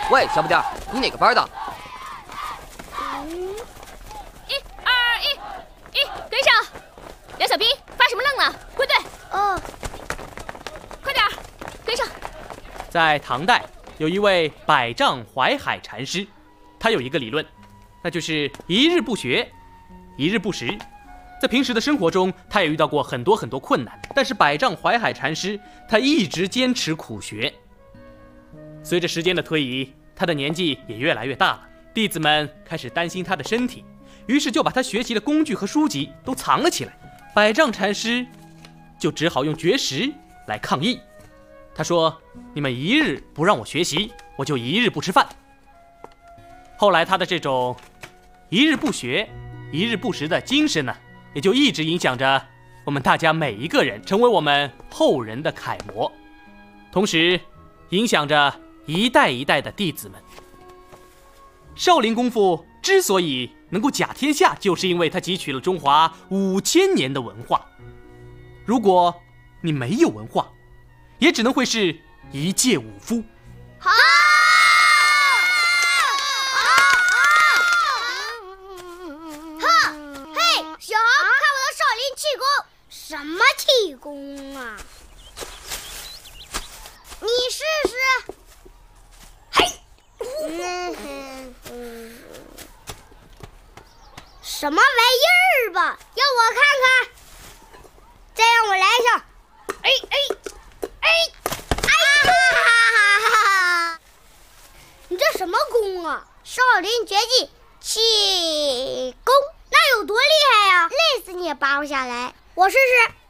喂，小不点儿，你哪个班的 ？1、2、1，跟上！梁小兵，发什么愣呢？归队！ 哦， 快点，跟上！ 在唐代，有一位百丈怀海禅师，他有一个理论，那就是一日不学，一日不食。在平时的生活中，他也遇到过很多困难，但是百丈怀海禅师他一直坚持苦学。随着时间的推移，他的年纪也越来越大了，弟子们开始担心他的身体，于是就把他学习的工具和书籍都藏了起来。百丈禅师就只好用绝食来抗议。他说：“你们一日不让我学习，我就一日不吃饭。”后来他的这种一日不学，一日不食的精神呢，也就一直影响着我们大家每一个人，成为我们后人的楷模，同时影响着一代一代的弟子们。少林功夫之所以能够甲天下，就是因为它汲取了中华5000年的文化。如果你没有文化，也只能会是一介武夫。 好！嘿，小豪，看我的少林气功！什么气功啊？你试试。嘿，什么玩意儿吧？要我看看。再让我来一下。哎！你这什么功啊？少林绝技气功，那有多厉害呀？累死你也拔不下来。我试试。